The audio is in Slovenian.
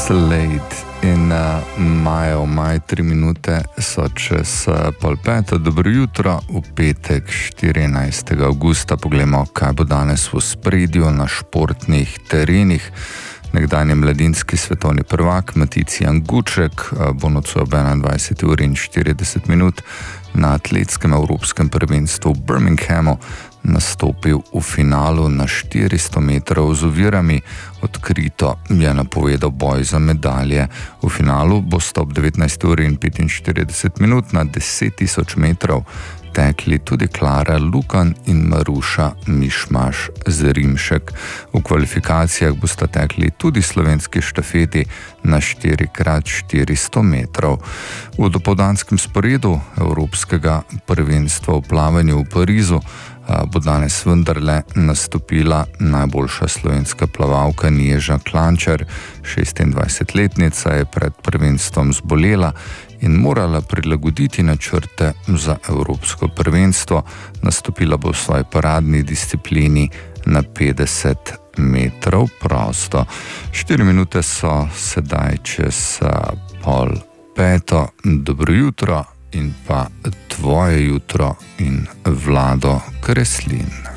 Slade in maj 3 minute so čez pol peto. Dobro jutro, v petek 14. avgusta. Poglejmo, kaj bo danes v ospredju na športnih terenih. Nekdanji mladinski svetovni prvak Maticijan Guček bo nocoj ob 21:40 na atletskem evropskem prvenstvu v Birminghamu nastopil v finalu na 400 metrov z ovirami. Odkrito je napovedal boj za medalje. V finalu bosta ob 19:45 na 10.000 metrov tekli tudi Klara Lukan in Maruša Mišmaš Zrimšek. V kvalifikacijah bosta tekli tudi slovenski štafeti na 4x400 metrov. V dopoldanskem sporedu evropskega prvenstva v plavanju v Parizu bo danes vendarle nastopila najboljša slovenska plavalka Neža Klančar. 26-letnica je pred prvenstvom zbolela in morala prilagoditi načrte za evropsko prvenstvo. Nastopila bo v svoji paradni disciplini na 50 metrov prosto. 4 minute so sedaj čez pol peto. Dobro jutro in pa tvoje jutro in Vlado Kreslin.